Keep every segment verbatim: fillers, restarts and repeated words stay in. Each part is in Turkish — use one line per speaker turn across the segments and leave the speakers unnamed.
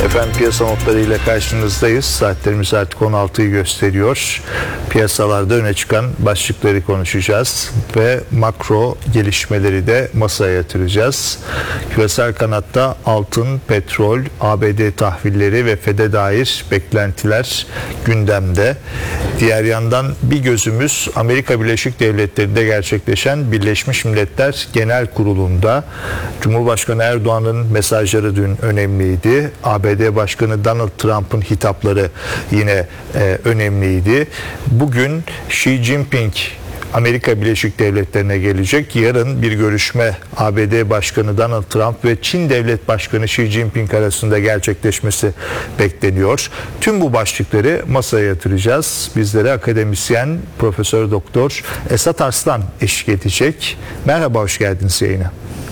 Efendim piyasa notlarıyla karşınızdayız. Saatlerimiz artık on altıyı gösteriyor. Piyasalarda öne çıkan başlıkları konuşacağız ve makro gelişmeleri de masaya yatıracağız. Küresel kanatta altın, petrol, A B D tahvilleri ve Fed'e dair beklentiler gündemde. Diğer yandan bir gözümüz Amerika Birleşik Devletleri'nde gerçekleşen Birleşmiş Milletler Genel Kurulu'nda. Cumhurbaşkanı Erdoğan'ın mesajları dün önemliydi. A B D Başkanı Donald Trump'ın hitapları yine e, önemliydi. Bugün Xi Jinping Amerika Birleşik Devletleri'ne gelecek. Yarın bir görüşme A B D Başkanı Donald Trump ve Çin Devlet Başkanı Xi Jinping arasında gerçekleşmesi bekleniyor. Tüm bu başlıkları masaya yatıracağız. Bizlere akademisyen Profesör Doktor Esat Arslan eşlik edecek. Merhaba, hoş geldiniz yayına.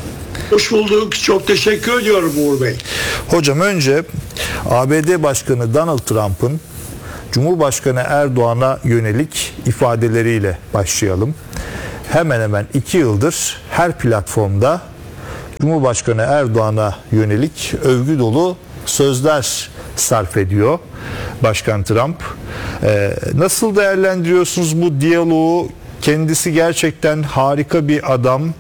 Hoş bulduk. Çok teşekkür ediyorum Uğur Bey.
Hocam, önce A B D Başkanı Donald Trump'ın Cumhurbaşkanı Erdoğan'a yönelik ifadeleriyle başlayalım. Hemen hemen iki yıldır her platformda Cumhurbaşkanı Erdoğan'a yönelik övgü dolu sözler sarf ediyor Başkan Trump. Ee, nasıl değerlendiriyorsunuz bu diyaloğu? Kendisi gerçekten harika bir adam,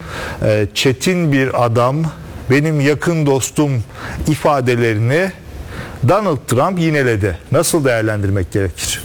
çetin bir adam, benim yakın dostum ifadelerini Donald Trump yineledi. Nasıl değerlendirmek gerekir?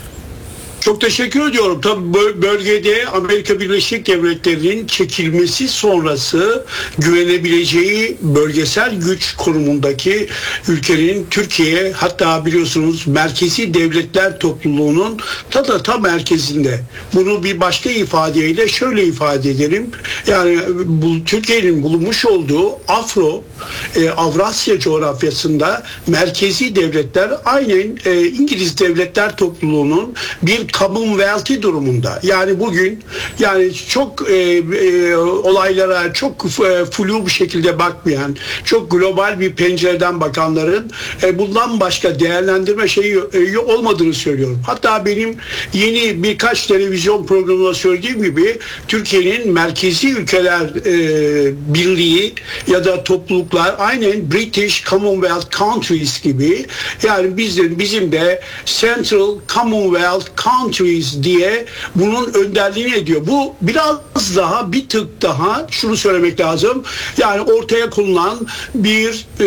Çok teşekkür ediyorum. Tabii bölgede Amerika Birleşik Devletleri'nin çekilmesi sonrası güvenebileceği bölgesel güç konumundaki ülkenin Türkiye, hatta biliyorsunuz merkezi devletler topluluğunun ta da ta merkezinde. Bunu bir başka ifadeyle şöyle ifade edelim. Yani bu Türkiye'nin bulunmuş olduğu Afro e, Avrasya coğrafyasında merkezi devletler aynen e, İngiliz devletler topluluğunun bir Commonwealth'i durumunda. Yani bugün yani çok e, e, olaylara çok e, flu bir şekilde bakmayan, çok global bir pencereden bakanların e, bundan başka değerlendirme şeyi e, olmadığını söylüyorum. Hatta benim yeni birkaç televizyon programında söylediğim gibi Türkiye'nin merkezi ülkeler e, birliği ya da topluluklar aynen British Commonwealth Countries gibi, yani bizim bizim de Central Commonwealth Countries diye bunun önderliğini ediyor. Bu biraz daha bir tık daha şunu söylemek lazım. Yani ortaya konulan bir e,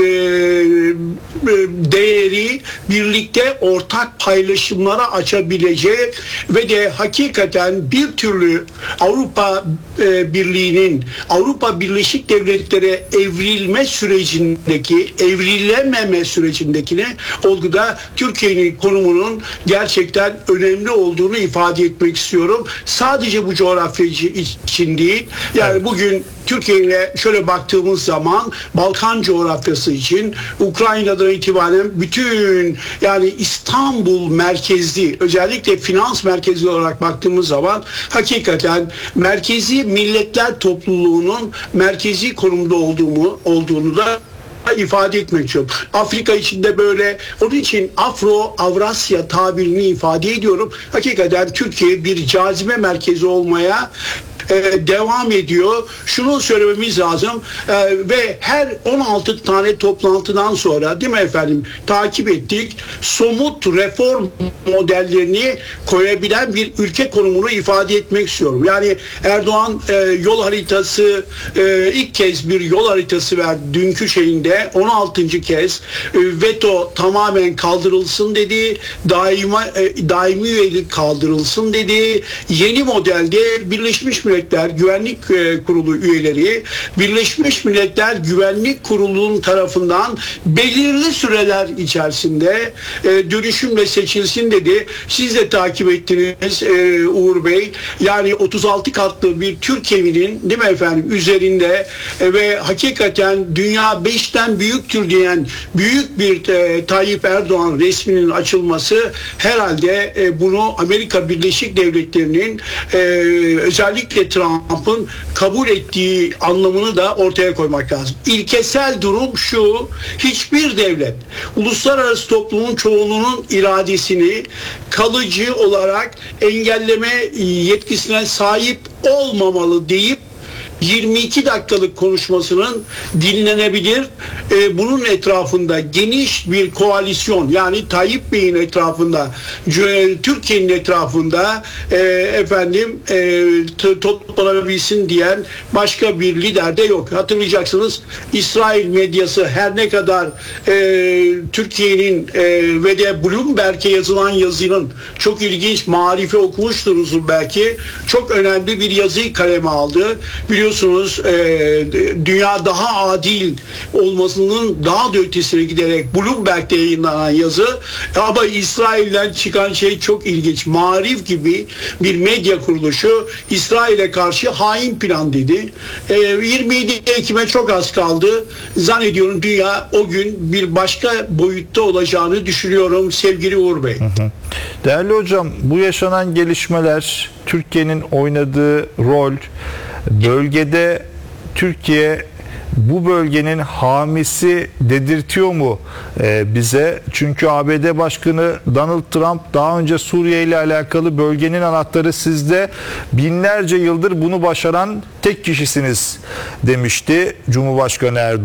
değeri birlikte ortak paylaşımlara açabilecek ve de hakikaten bir türlü Avrupa e, Birliği'nin Avrupa Birleşik Devletleri evrilme sürecindeki evrilememe sürecindekine olguda Türkiye'nin konumunun gerçekten önemli olduğunu ifade etmek istiyorum. Sadece bu coğrafya için değil. Yani evet. Bugün Türkiye'ye şöyle baktığımız zaman Balkan coğrafyası için Ukrayna'dan itibaren bütün, yani İstanbul merkezli, özellikle finans merkezli olarak baktığımız zaman hakikaten merkezi milletler topluluğunun merkezi konumda olduğunu olduğunu da ifade etmek istiyorum. Afrika içinde böyle. Onun için Afro Avrasya tabirini ifade ediyorum. Hakikaten Türkiye bir cazibe merkezi olmaya Ee, devam ediyor. Şunu söylememiz lazım ee, ve her on altı tane toplantıdan sonra, değil mi efendim, takip ettik. Somut reform modellerini koyabilen bir ülke konumunu ifade etmek istiyorum. Yani Erdoğan e, yol haritası e, ilk kez bir yol haritası verdi dünkü şeyinde, on altıncı kez e, veto tamamen kaldırılsın dedi. Daima e, daimi üyelik kaldırılsın dedi. Yeni modelde Birleşmiş Milletler Güvenlik Kurulu üyeleri Birleşmiş Milletler Güvenlik Kurulu'nun tarafından belirli süreler içerisinde e, dönüşümle seçilsin dedi. Siz de takip ettiniz e, Uğur Bey. Yani otuz altı katlı bir Türk evinin, değil mi efendim, üzerinde e, ve hakikaten dünya beşten büyüktür diyen büyük bir e, Tayyip Erdoğan resminin açılması herhalde e, bunu Amerika Birleşik Devletleri'nin e, özellikle Trump'ın kabul ettiği anlamını da ortaya koymak lazım. İlkesel durum şu: hiçbir devlet uluslararası toplumun çoğunluğunun iradesini kalıcı olarak engelleme yetkisine sahip olmamalı deyip yirmi iki dakikalık konuşmasının dinlenebilir. E, bunun etrafında geniş bir koalisyon, yani Tayyip Bey'in etrafında, Türkiye'nin etrafında e, efendim e, toplanabilsin diyen başka bir lider de yok. Hatırlayacaksınız, İsrail medyası her ne kadar e, Türkiye'nin e, ve de Bloomberg'e yazılan yazının, çok ilginç, Marife okumuştunuz belki, çok önemli bir yazıyı kaleme aldı. Biliyorsunuz e, dünya daha adil olmasının daha da ötesine giderek Bloomberg'de yayınlanan yazı, ama İsrail'den çıkan şey çok ilginç. Marif gibi bir medya kuruluşu İsrail'e karşı hain plan dedi. E, yirmi yedi Ekim'e çok az kaldı. Zannediyorum dünya o gün bir başka boyutta olacağını düşünüyorum sevgili Uğur Bey.
Hı hı. Değerli hocam, bu yaşanan gelişmeler, Türkiye'nin oynadığı rol, bölgede Türkiye bu bölgenin hamisi dedirtiyor mu e, bize? Çünkü A B D Başkanı Donald Trump daha önce Suriye ile alakalı bölgenin anahtarı sizde, binlerce yıldır bunu başaran tek kişisiniz demişti Cumhurbaşkanı Erdoğan.